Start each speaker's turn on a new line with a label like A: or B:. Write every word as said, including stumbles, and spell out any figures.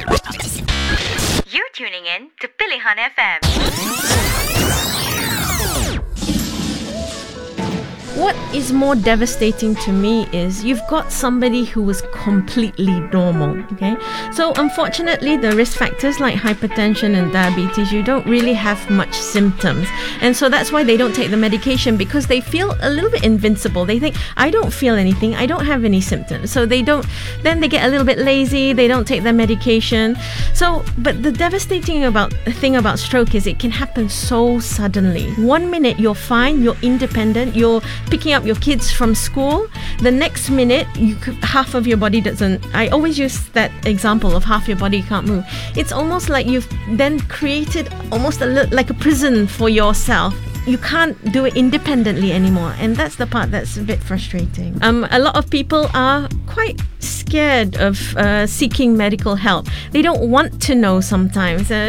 A: You're tuning in to Pilihan F M.
B: What is more devastating to me is you've got somebody who is completely normal, okay? So unfortunately, the risk factors like hypertension and diabetes, you don't really have much symptoms. And so that's why they don't take the medication, because they feel a little bit invincible. They think, I don't feel anything, I don't have any symptoms. So they don't, then they get a little bit lazy, they don't take their medication. So, but the devastating about thing about stroke is it can happen so suddenly. One minute you're fine, you're independent, you're picking up your kids from school. The next minute, you could, half of your body doesn't. I always use that example of half your body can't move. It's almost like you've then created almost a li- like a prison for yourself. You can't do it independently anymore, and that's the part that's a bit frustrating. Um, a lot of people are quite scared of uh, seeking medical help. They don't want to know sometimes. Uh,